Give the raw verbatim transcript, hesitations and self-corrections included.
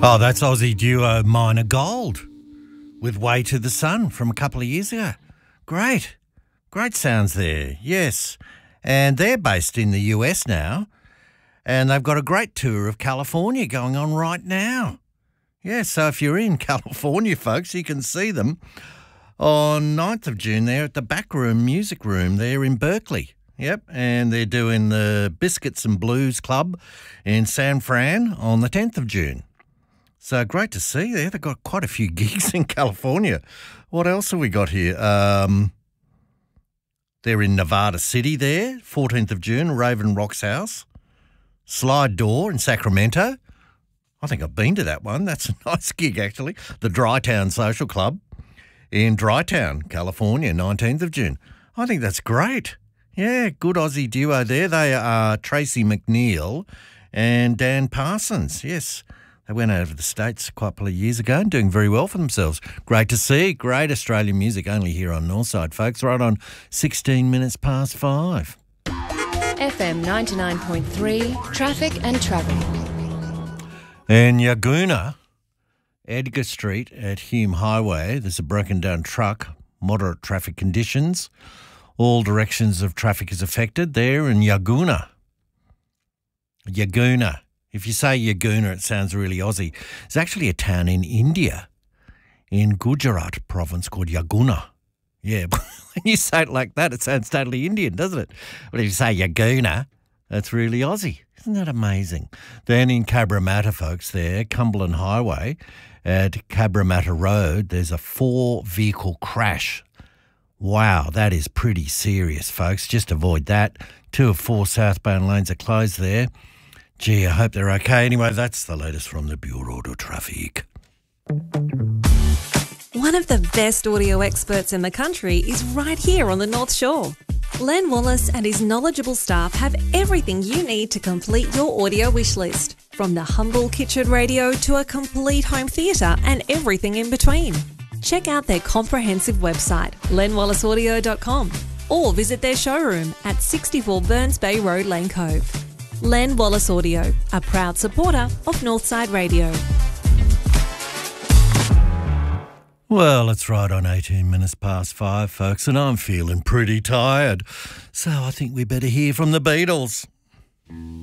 Oh, that's Aussie duo Minor Gold with Way to the Sun from a couple of years ago. Great. Great sounds there, yes. And they're based in the U S now, and they've got a great tour of California going on right now. Yeah, so if you're in California, folks, you can see them on ninth of June there at the Backroom Music Room there in Berkeley. Yep, and they're doing the Biscuits and Blues Club in San Fran on the tenth of June. So great to see there. They've got quite a few gigs in California. What else have we got here? Um, they're in Nevada City there, fourteenth of June, Raven Rock's House. Slide Door in Sacramento. I think I've been to that one. That's a nice gig, actually. The Drytown Social Club in Drytown, California, nineteenth of June. I think that's great. Yeah, good Aussie duo there. They are Tracy McNeil and Dan Parsons. Yes, they went over the States a couple of years ago and doing very well for themselves. Great to see. Great Australian music only here on Northside, folks. Right on sixteen minutes past five. F M ninety-nine point three, Traffic and Travel. In Yagoona, Edgar Street at Hume Highway, there's a broken down truck, moderate traffic conditions. All directions of traffic is affected there in Yagoona. Yagoona. If you say Yagoona, it sounds really Aussie. It's actually a town in India, in Gujarat province called Yagoona. Yeah, when you say it like that, it sounds totally Indian, doesn't it? But if you say Yagoona, that's really Aussie. Isn't that amazing? Then in Cabramatta, folks, there, Cumberland Highway at Cabramatta Road, there's a four-vehicle crash. Wow, that is pretty serious, folks. Just avoid that. Two of four southbound lanes are closed there. Gee, I hope they're okay. Anyway, that's the latest from the Bureau de Traffic. One of the best audio experts in the country is right here on the North Shore. Len Wallace and his knowledgeable staff have everything you need to complete your audio wish list, from the humble kitchen radio to a complete home theatre and everything in between. Check out their comprehensive website, len wallace audio dot com, or visit their showroom at sixty-four Burns Bay Road, Lane Cove. Len Wallace Audio, a proud supporter of Northside Radio. Well, it's right on eighteen minutes past five, folks, and I'm feeling pretty tired. So I think we better hear from the Beatles.